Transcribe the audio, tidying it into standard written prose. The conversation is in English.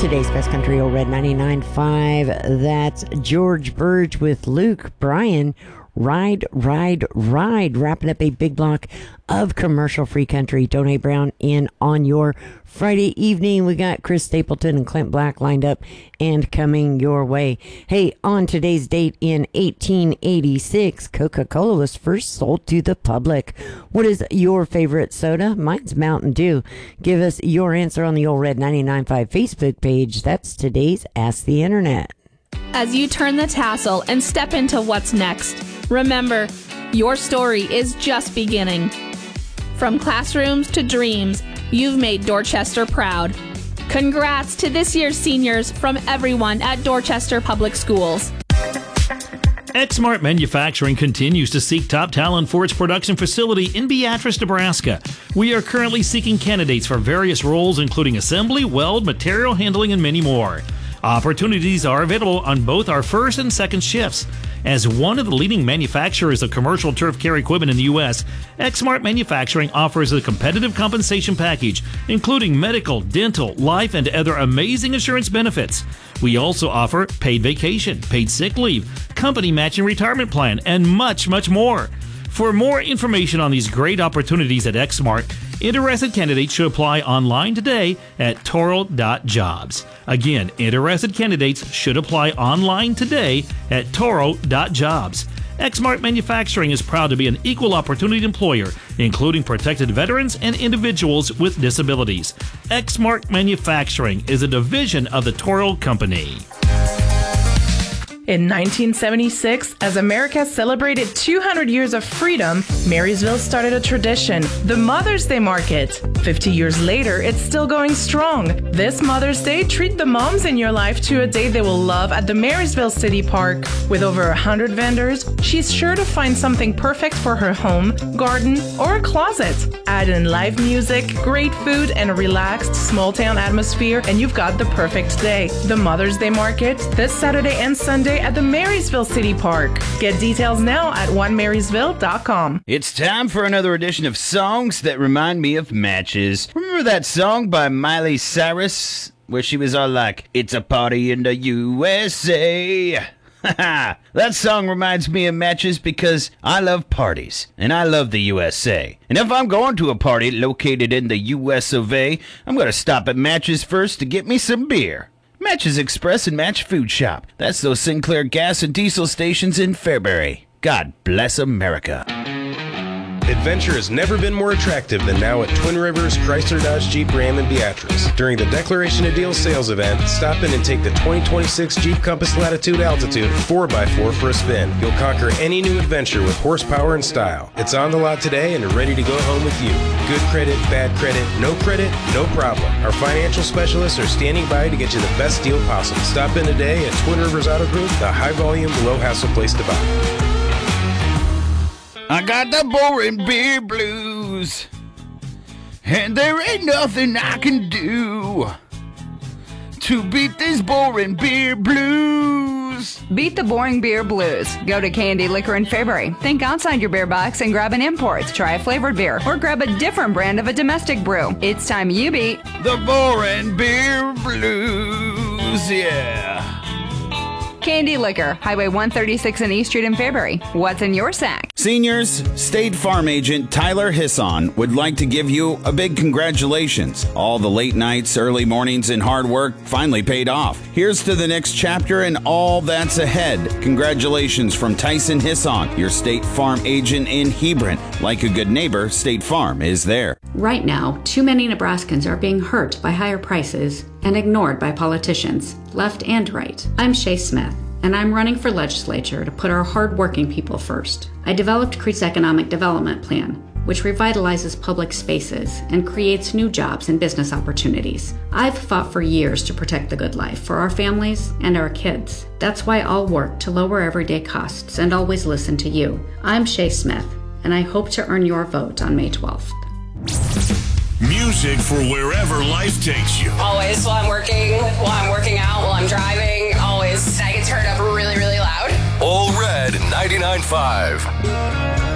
Today's Best Country Old Red 99.5. That's George Burge with Luke Bryan. Ride, Ride, Ride. Wrapping up a big block of commercial-free country. Donnie Brown in on your Friday evening. We got Chris Stapleton and Clint Black lined up and coming your way. Hey, on today's date in 1886, Coca-Cola was first sold to the public. What is your favorite soda? Mine's Mountain Dew. Give us your answer on the Old Red 99.5 Facebook page. That's today's Ask the Internet. As you turn the tassel and step into what's next, remember, your story is just beginning. From classrooms to dreams, you've made Dorchester proud. Congrats to this year's seniors from everyone at Dorchester Public Schools. Exmart Manufacturing continues to seek top talent for its production facility in Beatrice, Nebraska. We are currently seeking candidates for various roles, including assembly, weld, material handling, and many more. Opportunities are available on both our first and second shifts. As one of the leading manufacturers of commercial turf care equipment in the U.S., Exmart Manufacturing offers a competitive compensation package, including medical, dental, life, and other amazing insurance benefits. We also offer paid vacation, paid sick leave, company matching retirement plan, and much, much more. For more information on these great opportunities at Exmart, interested candidates should apply online today at toro.jobs. Again, interested candidates should apply online today at toro.jobs. Exmart Manufacturing is proud to be an equal opportunity employer, including protected veterans and individuals with disabilities. Exmart Manufacturing is a division of the Toro Company. In 1976, as America celebrated 200 years of freedom, Marysville started a tradition, the Mother's Day Market. 50 years later, it's still going strong. This Mother's Day, treat the moms in your life to a day they will love at the Marysville City Park. With over 100 vendors, she's sure to find something perfect for her home, garden, or a closet. Add in live music, great food, and a relaxed, small-town atmosphere, and you've got the perfect day. The Mother's Day Market, this Saturday and Sunday at the Marysville City Park. Get details now at onemarysville.com. It's time for another edition of Songs That Remind Me of Matches. Remember that song by Miley Cyrus where she was all like, "It's a party in the USA"? That song reminds me of matches because I love parties, and I love the USA. And if I'm going to a party located in the US of A, I'm going to stop at Matches first to get me some beer. Matches Express and Match Food Shop. That's those Sinclair gas and diesel stations in Fairbury. God bless America. Adventure has never been more attractive than now at Twin Rivers Chrysler Dodge Jeep Ram in Beatrice. During the Declaration of Deals sales event, stop in and take the 2026 Jeep Compass Latitude Altitude 4x4 for a spin. You'll conquer any new adventure with horsepower and style. It's on the lot today and ready to go home with you. Good credit, bad credit, no problem. Our financial specialists are standing by to get you the best deal possible. Stop in today at Twin Rivers Auto Group, the high-volume, low-hassle place to buy. I got the boring beer blues, and there ain't nothing I can do to beat these boring beer blues. Beat the boring beer blues. Go to Candy Liquor in Fairbury. Think outside your beer box and grab an import. Try a flavored beer or grab a different brand of a domestic brew. It's time you beat the boring beer blues, yeah. Candy Liquor, Highway 136 and East Street in Fairbury. What's in your sack? Seniors, State Farm Agent Tyler Hisson would like to give you a big congratulations. All the late nights, early mornings, and hard work finally paid off. Here's to the next chapter and all that's ahead. Congratulations from Tyson Hisson, your State Farm Agent in Hebron. Like a good neighbor, State Farm is there. Right now, too many Nebraskans are being hurt by higher prices and ignored by politicians, left and right. I'm Shay Smith, and I'm running for legislature to put our hard-working people first. I developed Crete's Economic Development Plan, which revitalizes public spaces and creates new jobs and business opportunities. I've fought for years to protect the good life for our families and our kids. That's why I'll work to lower everyday costs and always listen to you. I'm Shay Smith, and I hope to earn your vote on May 12th. Music for wherever life takes you. Always while I'm working out, while I'm driving, always I get turned up really, really loud. Old Red 99.5.